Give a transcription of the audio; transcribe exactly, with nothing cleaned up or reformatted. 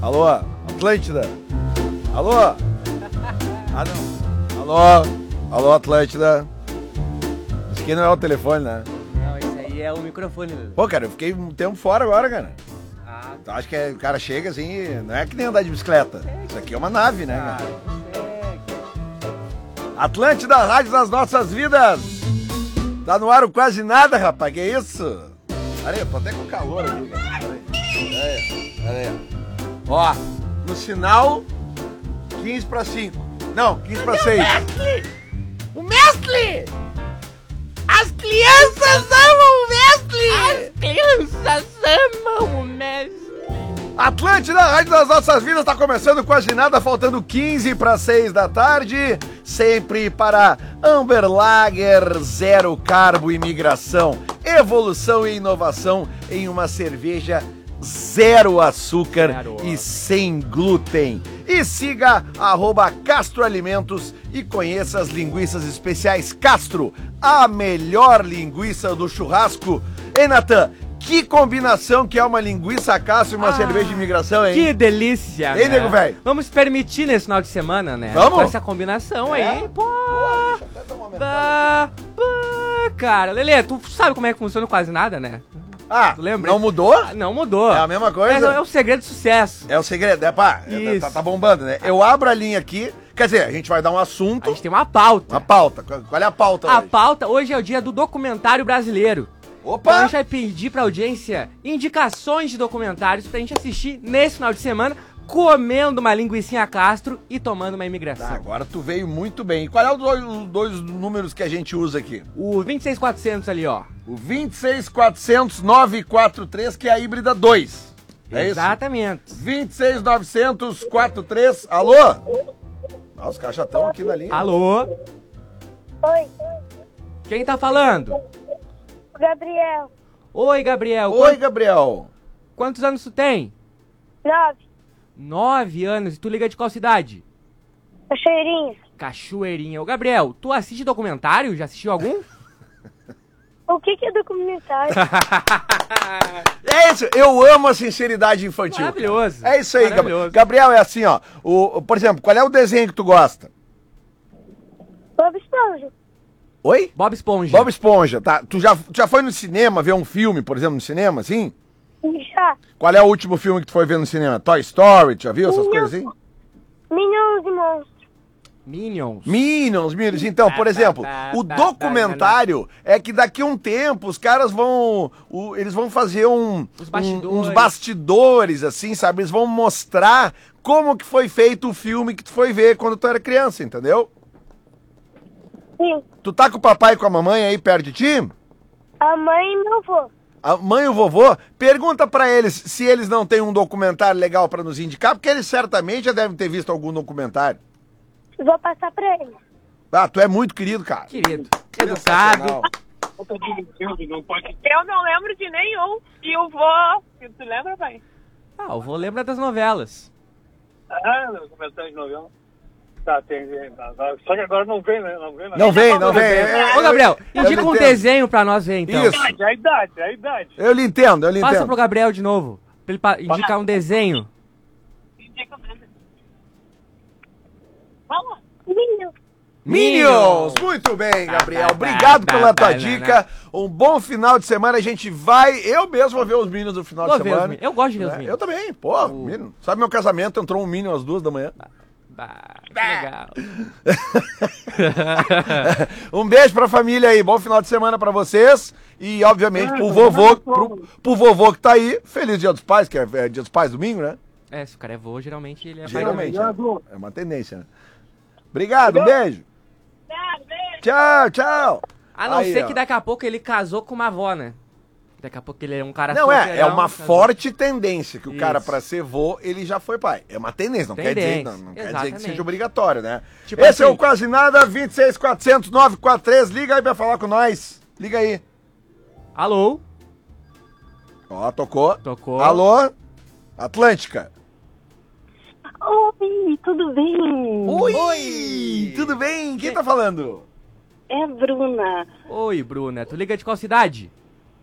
Alô, Atlântida. Alô. Ah, não. Alô. Alô, Atlântida. Isso aqui não é o telefone, né? Não, esse aí é o microfone. Pô, cara, eu fiquei um tempo fora agora, cara. Ah, Então, acho que é- o cara chega assim, não é que nem andar de bicicleta. Isso aqui é uma nave, né, cara? Atlântida, Rádio das Nossas Vidas. Tá no ar o Quase Nada, rapaz, que isso? Olha aí, eu tô até com calor aqui, cara. Olha aí, olha aí. Ó, no sinal, quinze para cinco. Não, quinze para seis. O mestre! As crianças amam o mestre! As crianças amam o mestre! Atlântida, Rádio das Nossas Vidas, tá começando Quase Nada, faltando quinze para seis da tarde. Sempre para Amber Lager, zero carbo e migração. Evolução e inovação em uma cerveja zero açúcar Zero. e sem glúten. E siga arroba Castro Alimentos e conheça as linguiças especiais Castro, a melhor linguiça do churrasco. Ei, Natan, que combinação que é uma linguiça Castro e uma Ah, cerveja de imigração, hein? que delícia, Ei, né? nego velho. Vamos permitir nesse final de semana, né? Vamos? Com essa combinação É? aí, pô. Deixa eu até dar uma aumentada Bah, bah, cara, Lelê, tu sabe como é que funciona o Quase Nada, né? Ah, Tu lembra? não mudou? Ah, não mudou. É a mesma coisa? É, é o segredo do sucesso. É o segredo, é pá, é, Isso. tá, tá bombando, né? Eu abro a linha aqui, quer dizer, a gente vai dar um A assunto, gente tem uma pauta. uma pauta. Qual qual é a pauta A hoje? pauta hoje é o dia do documentário brasileiro. Então a Opa! gente vai pedir pra audiência indicações de documentários pra gente assistir nesse final de semana, comendo uma linguicinha Castro e tomando uma imigração. Tá, agora tu veio muito bem. Qual é o dois, os dois números que a gente usa aqui? O vinte e seis quatrocentos ali, ó. O vinte e seis quatrocentos, novecentos e quarenta e três, que é a híbrida dois. É isso? Exatamente. vinte e seis novecentos, quarenta e três. Alô? Ah, os caras já estão aqui na linha. Alô? Oi, Quem tá falando? Gabriel. Oi, Gabriel. Oi, Quan- Gabriel. Quantos anos tu tem? Nove. Nove anos. E tu liga de qual cidade? Cachoeirinha. Cachoeirinha. Ô, Gabriel, tu assiste documentário? Já assistiu algum? O que que é documentário? É isso, eu amo a sinceridade infantil. Maravilhoso. É isso aí, Gabriel. Maravilhoso. Gabriel, é assim, ó. O, por exemplo, qual é o desenho que tu gosta? Bob Esponja. Oi? Bob Esponja. Bob Esponja, tá? Tu já, tu já foi no cinema ver um filme, por exemplo, no cinema, assim? Já. Qual é o último filme que tu foi ver no cinema? Toy Story, tu já viu essas coisas assim? Minions e monstros. Minions. Minions, Minions. Então, por exemplo, o documentário é que daqui a um tempo os caras vão. o- eles vão fazer um, Os um- bastidores. uns bastidores, assim, sabe? Eles vão mostrar como que foi feito o filme que tu foi ver quando tu era criança, entendeu? Sim. Tu tá com o papai e com a mamãe aí perto de ti? A mãe e meu avô. A mãe e o vovô, pergunta pra eles se eles não têm um documentário legal pra nos indicar, porque eles certamente já devem ter visto algum documentário. Vou passar pra ele. Ah, tu é muito querido, cara. Querido. Educado. Eu não lembro de nenhum. E o vô. Tu lembra, pai? Ah, eu vou lembrar das novelas. Ah, no comentário de novela. Tá, tem. tem, tá, tá. Só que agora não vem, né? Não vem, né? Não vem, não vem. É, Ô, Gabriel, eu indica lhe um entendo. desenho pra nós ver, então. Isso. É a idade, é a idade. Eu lhe entendo, eu lhe Passa entendo. pro Gabriel de novo. Pra ele pa- indicar um desenho. Vamos. Minions. Minions! Muito bem, Gabriel. tá, Obrigado tá, pela tá, tua tá, dica. Um bom final de semana. A gente vai. Eu mesmo vou ver os Minions no final Vou de ver os semana. Minions. Eu gosto de ver os É, Minions. Eu também, pô. Minion. Sabe meu casamento? Entrou um Minion às duas da manhã. Bah, que legal. Um beijo pra família aí. Bom final de semana pra vocês. E, obviamente, pro vovô, pro, pro vovô que tá aí. Feliz Dia dos Pais, que é, é Dia dos Pais domingo, né? É, se o cara é vô, geralmente ele é pai Geralmente. também. É, é uma tendência, né? Obrigado, um beijo. Tchau, tchau. A não Aí, ser ó. que daqui a pouco ele casou com uma avó, né? Daqui a pouco ele é um cara Não, é, é solteirão, uma casou. forte tendência que o cara, Isso. pra ser vô, ele já foi pai. É uma tendência, não quer dizer, Tendência, não, não quer dizer que exatamente. seja obrigatório, né? Tipo Esse é assim- o Quase Nada, vinte e seis quatrocentos, novecentos e quarenta e três, liga aí pra falar com nós. Liga aí. Alô? Ó, tocou. Tocou. Alô? Atlântica. Oi, tudo bem? Oi! Tudo bem? Quem tá falando? É a Bruna. Oi, Bruna. Tu liga de qual cidade?